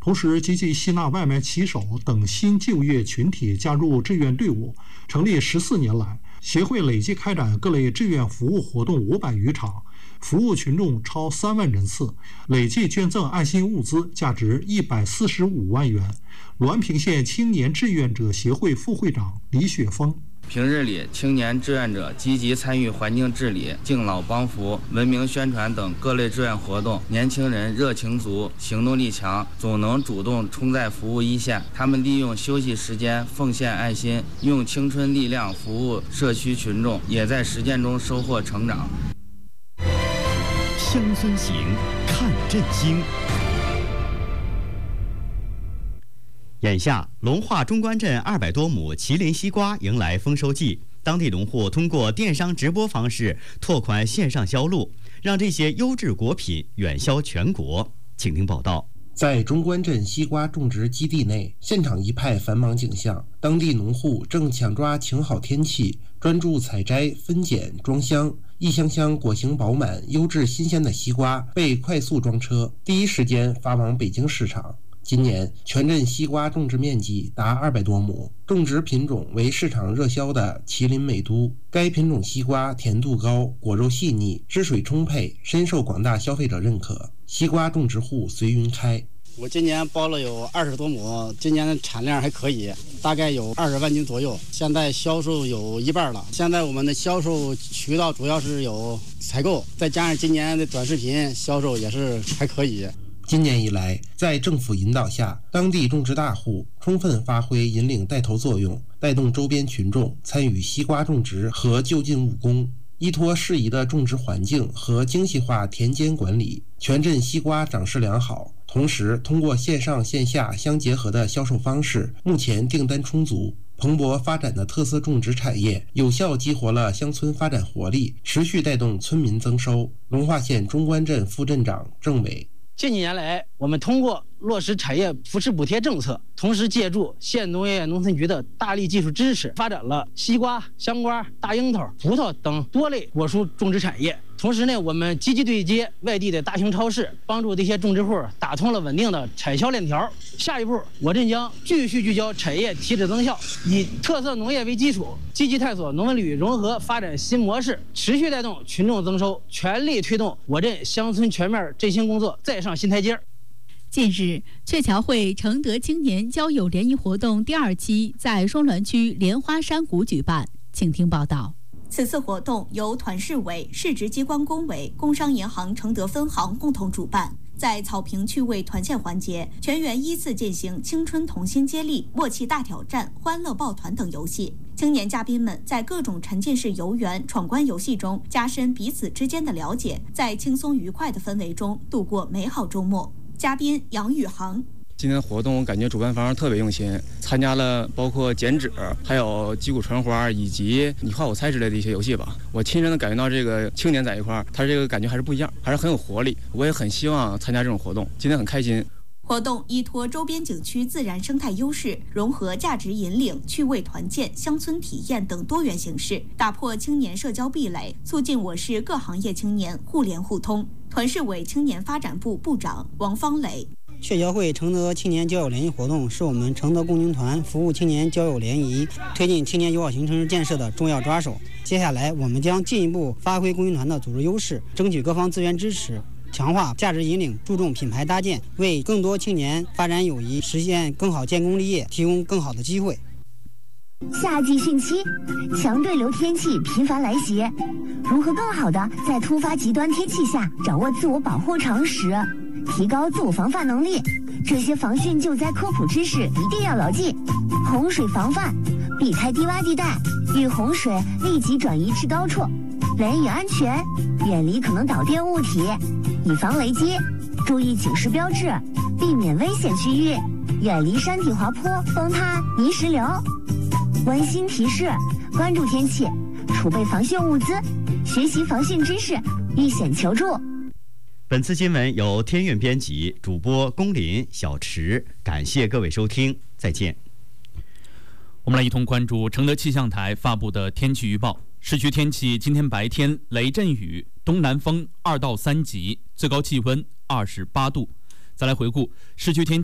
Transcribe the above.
同时积极吸纳外卖骑手等新就业群体加入志愿队伍。成立14年来，协会累计开展各类志愿服务活动500余场，服务群众超3万人次，累计捐赠爱心物资价值145万元。滦平县青年志愿者协会副会长李雪峰。 平日里，青年志愿者积极参与环境治理、敬老帮扶、文明宣传等各类志愿活动。年轻人热情足、行动力强，总能主动冲在服务一线。他们利用休息时间奉献爱心，用青春力量服务社区群众，也在实践中收获成长。 乡村行，看振兴。眼下，龙化中关镇200多亩麒麟西瓜迎来丰收季，当地农户通过电商直播方式拓宽线上销路，让这些优质果品远销全国。请听报道。 在中关镇西瓜种植基地内，现场一派繁忙景象。当地农户正抢抓晴好天气，专注采摘、分拣、装箱。一箱箱果形饱满、优质新鲜的西瓜被快速装车，第一时间发往北京市场。今年全镇西瓜种植面积达200多亩，种植品种为市场热销的麒麟美都。该品种西瓜甜度高，果肉细腻，汁水充沛，深受广大消费者认可。西瓜种植户随云开。 我今年包了有20多亩，今年的产量还可以，大概有20万斤左右。现在销售有一半了。现在我们的销售渠道主要是有采购，再加上今年的短视频销售也是还可以。 今年以来，在政府引导下，当地种植大户充分发挥引领带头作用，带动周边群众参与西瓜种植和就近务工。依托适宜的种植环境和精细化田间管理，全镇西瓜长势良好。同时，通过线上线下相结合的销售方式，目前订单充足。蓬勃发展的特色种植产业有效激活了乡村发展活力，持续带动村民增收。龙化县中关镇副镇长郑伟。 近几年来，我们通过落实产业扶持补贴政策，同时借助县农业农村局的大力技术支持，发展了西瓜、香瓜、大樱桃、葡萄等多类果蔬种植产业。同时呢，我们积极对接外地的大型超市，帮助这些种植户打通了稳定的产销链条。下一步，我镇将继续聚焦产业提质增效，以特色农业为基础，积极探索农文旅融合发展新模式，持续带动群众增收，全力推动我镇乡村全面振兴工作再上新台阶。 近日，鹊桥会承德青年交友联谊活动第2期在双滦区莲花山谷举办，请听报道。 此次活动由团市委、市直机关工委、工商银行承德分行共同主办。在草坪趣味团建环节，全员依次进行青春同心接力、默契大挑战、欢乐抱团等游戏。青年嘉宾们在各种沉浸式游园、闯关游戏中加深彼此之间的了解，在轻松愉快的氛围中度过美好周末。嘉宾杨宇航。 今天的活动，我感觉主办方特别用心，参加了包括剪纸、还有击鼓传花以及你画我猜之类的一些游戏吧。我亲身的感觉到这个青年在一块儿，他这个感觉还是不一样，还是很有活力。我也很希望参加这种活动，今天很开心。 活动依托周边景区自然生态优势，融合价值引领、趣味团建、乡村体验等多元形式，打破青年社交壁垒，促进我市各行业青年互联互通。团市委青年发展部部长王方磊。 鹊桥会承德青年交友联谊活动是我们承德共青团服务青年交友联谊、推进青年友好新城市建设的重要抓手。接下来，我们将进一步发挥共青团的组织优势，争取各方资源支持，强化价值引领，注重品牌搭建，为更多青年发展友谊、实现更好建功立业提供更好的机会。 夏季汛期，强对流天气频繁来袭，如何更好的在突发极端天气下掌握自我保护常识，提高自我防范能力？这些防汛救灾科普知识一定要牢记。洪水防范，避开低洼地带，遇洪水立即转移至高处，雷雨安全，远离可能导电物体，以防雷击，注意警示标志，避免危险区域，远离山体滑坡、崩塌、泥石流。温馨提示：关注天气，储备防汛物资，学习防汛知识，遇险求助。 本次新闻由天韵编辑，主播龚林、小池，感谢各位收听，再见。 我们来一同关注承德气象台发布的天气预报。市区天气：今天白天雷阵雨，东南风2到3级，最高气温28度。再来回顾市区天气。